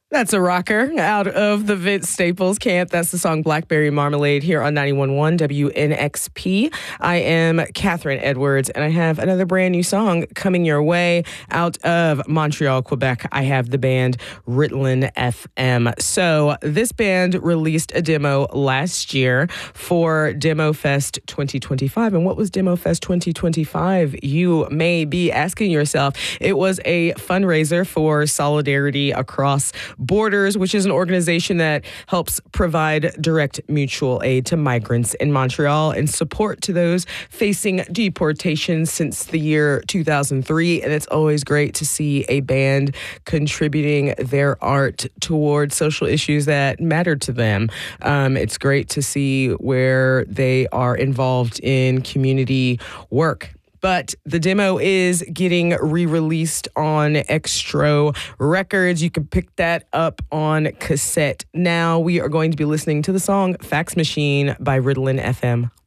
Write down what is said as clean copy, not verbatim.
That's a rocker out of the Vince Staples camp. That's the song Blackberry Marmalade here on 91.1 WNXP. I am Catherine Edwards, and I have another brand new song coming your way out of Montreal, Quebec. I have the band Ritalin FM. So this band released a demo last year for Demo Fest 2025. And what was Demo Fest 2025? You may be asking yourself. It was a fundraiser for Solidarity Across Borders, which is an organization that helps provide direct mutual aid to migrants in Montreal and support to those facing deportation since the year 2003. And it's always great to see a band contributing their art towards social issues that matter to them. It's great to see where they are involved in community work. But the demo is getting re-released on Extro Records. You can pick that up on cassette. Now we are going to be listening to the song Fax Machine by Ritalin FM.